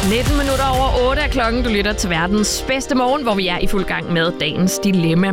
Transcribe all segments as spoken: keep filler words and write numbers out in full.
nitten minutter over otte er klokken. Du lytter til verdens bedste morgen, hvor vi er i fuld gang med dagens dilemma.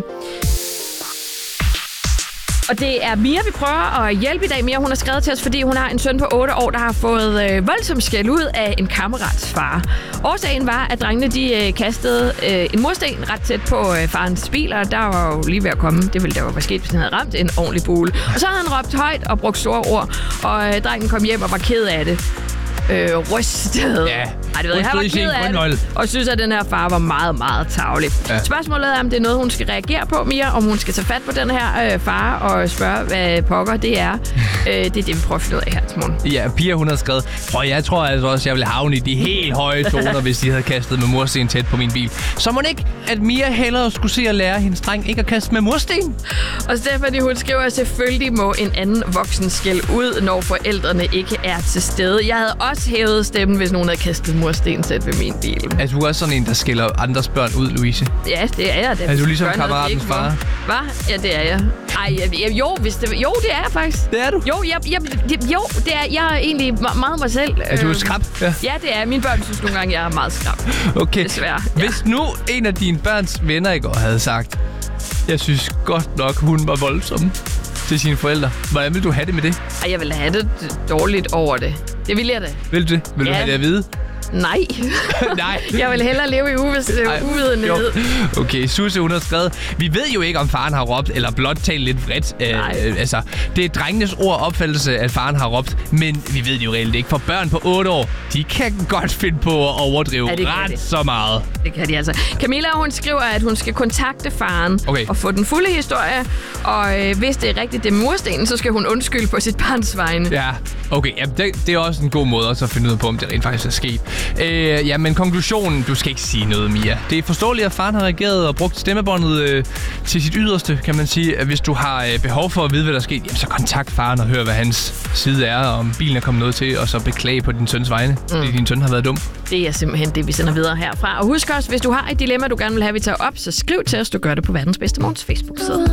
Og det er Mia, vi prøver at hjælpe i dag. Mia, hun har skrevet til os, fordi hun har en søn på otte år, der har fået øh, voldsomt skæld ud af en kammerats far. Årsagen var, at drengene de, øh, kastede øh, en mursten ret tæt på øh, farens bil, og der var jo lige ved at komme. Det ville der jo være sket, hvis han havde ramt en ordentlig bule. Og så havde han råbt højt og brugt store ord, og øh, drengen kom hjem og var ked af det. Øh, rystet. Ja, Ej, det ved jeg, han var ked af det, og synes, at den her far var meget, meget tarvelig. Ja. Spørgsmålet er, om det er noget, hun skal reagere på, Mia, om hun skal tage fat på den her øh, far og spørge, hvad pokker det er. øh, det er det, vi prøver at finde ud af her til morgen. Ja, Pia, hun har skrevet, og jeg tror altså også, jeg ville havne i de helt høje toner, hvis de havde kastet med mursten tæt på min bil. Så må ikke, at Mia hellere skulle se at lære hendes dreng ikke at kaste med mursten? Og Stephanie, hun skriver, at selvfølgelig må en anden voksen skælde ud, når forældrene ikke er til stede. Jeg havde også hævet stemmen, hvis nogen havde kastet mursten tæt ved min bil. Er du også sådan en, der skiller andres børn ud, Louise? Ja, det er jeg. Det er du ligesom kammeratens far? Hvad? Ja, det er jeg. Ej, jeg, jeg, jo, hvis det, jo, det er jeg faktisk. Det er du? Jo, jeg, jeg, det, jo det er jeg er egentlig meget mig selv. Er du skrap? Ja. Ja, det er. Mine børn synes nogle gange, jeg er meget skrap. Okay. Desværre. Ja. Hvis nu en af dine børns venner i går havde sagt, jeg synes godt nok, hun var voldsom til sine forældre. Hvordan vil du have det med det? Ej, jeg vil have det dårligt over det. Det vil jeg da. Vil du det? Vil ja. du have det at vide? Nej. Nej. Jeg vil hellere leve i uvidenhed. Okay, Susse, hun har skrevet, vi ved jo ikke, om faren har råbt, eller blot talt lidt vredt. Øh, altså, det er drengenes ord opfattelse, at faren har råbt, men vi ved det jo reelt ikke. For børn på otte år, de kan godt finde på at overdrive ja, ret det. så meget. Det kan de altså. Camilla, hun skriver, at hun skal kontakte faren okay. og få den fulde historie. Og øh, hvis det er rigtigt, det er murstenen, så skal hun undskylde på sit barns vegne. Ja, okay. Ja, det, det er også en god måde også at finde ud på, om det rent faktisk er sket. Øh, ja, men konklusionen, du skal ikke sige noget, Mia. Det er forståeligt, at faren har reageret og brugt stemmebåndet øh, til sit yderste, kan man sige. Hvis du har øh, behov for at vide, hvad der er sket, jamen, så kontakt faren og hør, hvad hans side er, og om bilen er kommet noget til, og så beklage på din søns vegne, mm. fordi din søn har været dum. Det er simpelthen det, vi sender videre herfra. Og husk også, hvis du har et dilemma, du gerne vil have, vi tager op, så skriv til os. Du gør det på Verdens Bedste Morgens Facebook-side.